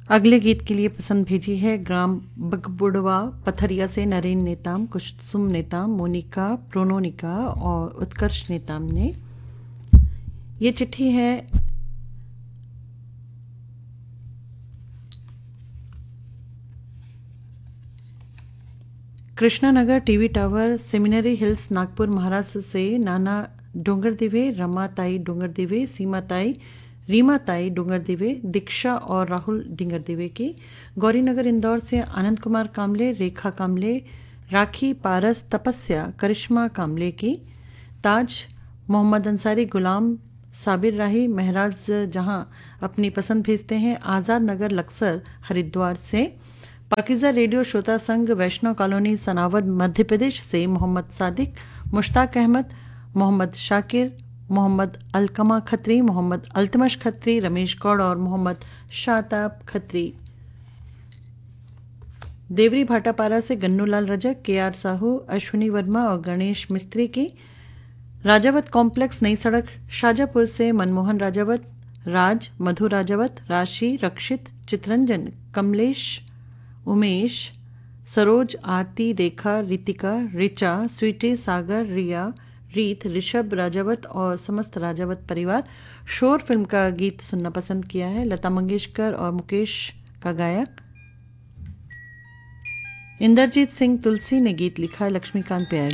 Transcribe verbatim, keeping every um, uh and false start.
अगले गीत के लिए पसंद भेजी है ग्राम बगबुड़वा पथरिया से नरेन नेताम, कुसुम नेताम, मोनिका, प्रोनोनिका और उत्कर्ष नेताम ने। ये चिट्ठी है Krishnanagar TV tower, seminary hills, Nagpur, Maharashtra से नाना डोंगर दिवे, रमाताई डोंगर दिवे, सीमाताई, रीमाताई डोंगर दिवे, दीक्षा और राहुल डिंगर दिवे की। गौरीनगर इंदौर से आनंद कुमार कामले, रेखा कामले, राखी, पारस, तपस्या, करिश्मा कामले की। ताज, मोहम्मद अंसारी, गुलाम साबिर राही, महराज जहां अपनी पसंद भेजते हैं आज़ाद नगर लक्सर हरिद्वार से। पाकिज़ा रेडियो श्रोता संघ, वैष्णव कॉलोनी, सनावद मध्य प्रदेश से मोहम्मद सादिक, मुश्ताक अहमद, मोहम्मद शाकिर, मोहम्मद अलकमा खत्री, मोहम्मद अल्तमश खत्री, रमेश गौड़ और मोहम्मद शाताब खत्री। देवरी भाटापारा से गन्नूलाल रजक, के आर साहू, अश्विनी वर्मा और गणेश मिस्त्री की। राजावत कॉम्प्लेक्स, नई सड़क, शाजापुर से मनमोहन राजावत, राज, मधु राजावत, राशि, रक्षित, चित्रंजन, कमलेश, उमेश, सरोज, आरती, रेखा, रितिका, रिचा, स्वीटी, सागर, रिया, रीत, ऋषभ राजावत और समस्त राजावत परिवार। शोर फिल्म का गीत सुनना पसंद किया है लता मंगेशकर और मुकेश का गायक। इंद्रजीत सिंह तुलसी ने गीत लिखा है लक्ष्मीकांत प्यारे